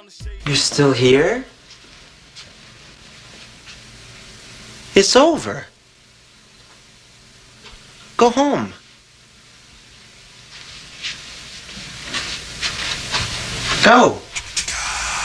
You're still here? It's over. Go home. Go.